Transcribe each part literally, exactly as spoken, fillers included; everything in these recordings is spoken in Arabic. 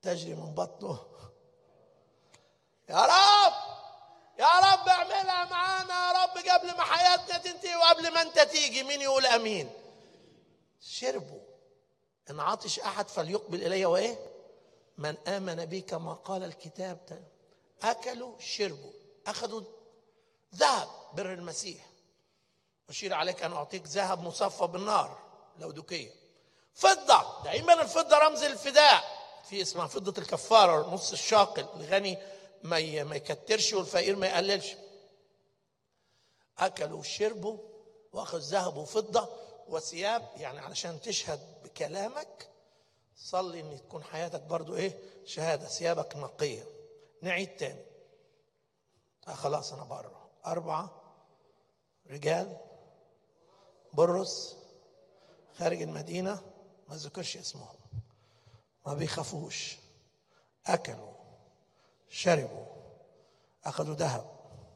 تجري من بطنه. يا رب يا رب اعملها معانا يا رب قبل ما حياتنا تنتهي وقبل ما انت تيجي. مين يقول امين؟ شربوا. ان عطش احد فليقبل الي وايه؟ من امن بي كما قال الكتاب. اكلوا شربوا اخذوا ذهب بر المسيح. اشير عليك ان اعطيك ذهب مصفى بالنار لودوكيه. فضه، دائما الفضه رمز الفداء، في اسمها فضه الكفاره، نص الشاقل، الغني ما ما يكترش والفقير ما يقللش. اكلوا وشربوا واخذ ذهب وفضه وثياب، يعني علشان تشهد بكلامك صلي ان تكون حياتك برضو ايه؟ شهاده. ثيابك نقيه. نعيد تاني. آه خلاص انا بره. اربعه رجال برص خارج المدينه، ما ذكرش اسمهم، ما بيخافوش. اكلوا شربوا اخذوا ذهب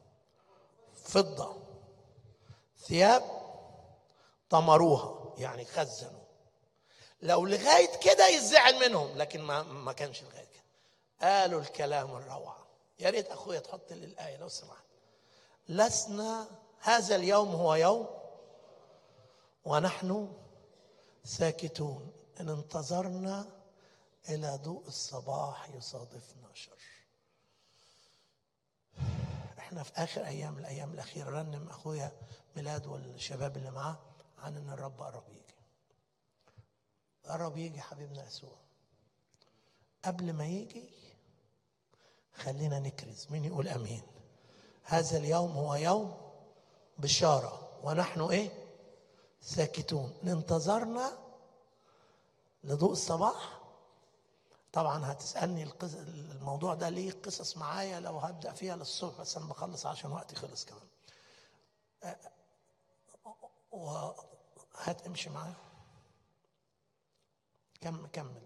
فضه ثياب طمروها، يعني خزنوا. لو لغايه كده يزعل منهم، لكن ما ما كانش لغايه كده. قالوا الكلام الروعه. يا ريت اخويا تحط لي الايه لو سمحت. لسنا هذا اليوم هو يوم ونحن ساكتون ان انتظرنا الى ضوء الصباح يصادفنا شر. احنا في اخر ايام الايام الاخيره. رنم اخويا ميلاد والشباب اللي معاه عن ان الرب قرب يجي. قرب يجي حبيبنا يسوع. قبل ما يجي خلينا نكرز. مين يقول امين؟ هذا اليوم هو يوم بشاره ونحن ايه؟ ساكتون انتظرنا لضوء الصباح. طبعا هتسالني الموضوع ده ليه قصص معايا، لو هبدا فيها للصبح، بس انا بخلص عشان وقتي خلص كمان. وهات امشي معايا. كم كمل.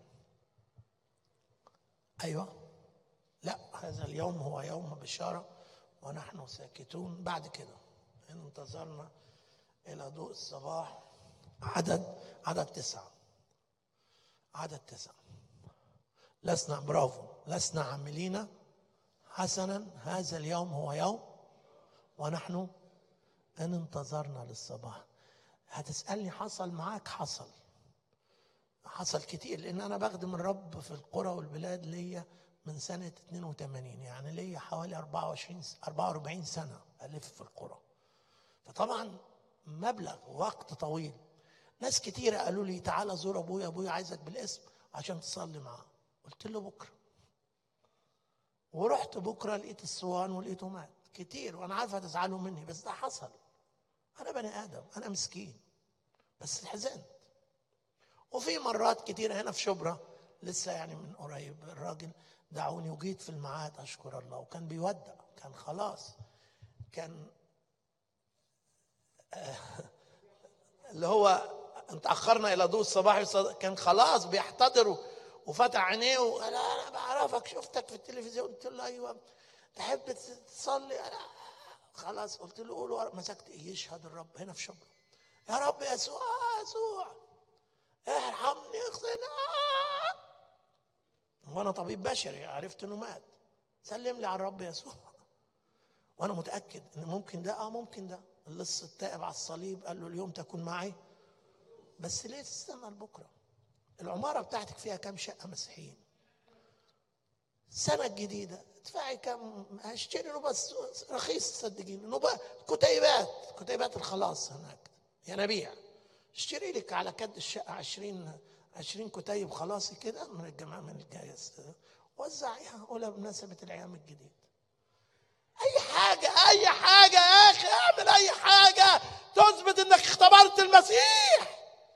ايوه. لا، هذا اليوم هو يوم بشاره ونحن ساكتون. بعد كده ان انتظرنا الى ضوء الصباح. عدد عدد تسعه. عدد تسعه. لسنا برافو لسنا عاملين حسنا. هذا اليوم هو يوم ونحن ان انتظرنا للصباح. هتسألني حصل معاك؟ حصل حصل كتير، لان انا بخدم الرب في القرى والبلاد ليا من سنة اثنين وثمانين، يعني ليا حوالي أربعة وعشرين أربعة وأربعين سنة ألف في القرى. فطبعا مبلغ وقت طويل. ناس كتير قالوا لي تعالى زور ابويا، ابويا عايزك بالاسم عشان تصلي معاه. قلت له بكره. ورحت بكره لقيت الصوان ولقيته مات. كتير وانا عارف هتزعلوا مني، بس ده حصل. انا بني ادم، انا مسكين، بس حزنت. وفي مرات كتير هنا في شبرا لسه يعني من قريب الراجل دعوني وجيت في الميعاد اشكر الله، وكان بيودع، كان خلاص، كان آه اللي هو اتاخرنا الى ضوء الصباح، كان خلاص بيحتضر وفتح عينيه وقال انا بعرفك، شفتك في التلفزيون. قلت له ايوه، تحب تصلي؟ أنا خلاص قلت له قول. مسكت يشهد الرب هنا في شبرا، يا رب يسوع يسوع ارحمني اغسلني. وانا طبيب بشري عرفت انه مات. سلم لي على الرب يسوع، وانا متاكد ان ممكن ده اه ممكن ده اللص التائب على الصليب قال له اليوم تكون معي. بس ليه تستنى لبكره؟ العماره بتاعتك فيها كام شقه مسيحيين؟ السنه الجديده ادفعي كام؟ هشتري نوبه رخيص صدقيني، نوبه كتيبات كتيبات الخلاص هناك ينابيع. اشتري لك على كد الشقه عشرين عشرين كتيب خلاصي كده من الجماعه من الجايز، وزعيها قولها بمناسبه الايام الجديد. اي حاجه اي حاجه يا اخي، اعمل اي حاجه تثبت انك اختبرت المسيح.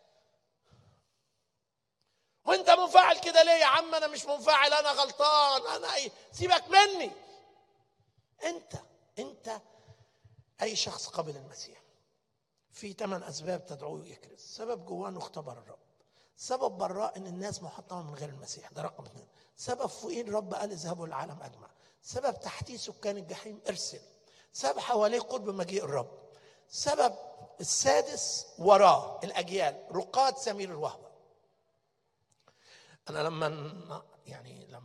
وانت منفعل كده ليه يا عم؟ انا مش منفعل، انا غلطان، انا اي سيبك مني. انت انت اي شخص قبل المسيح في ثمان اسباب تدعوه يكرز. سبب جواه انه اختبر الرب. سبب براء ان الناس محطمه من غير المسيح، ده رقم اثنين. سبب فوقين الرب قال اذهبوا العالم اجمع. سبب تحتيه سكان الجحيم ارسل. سبب حواليه قرب مجيء الرب. سبب السادس وراه الاجيال، رقاد سمير الوهبه. انا لما يعني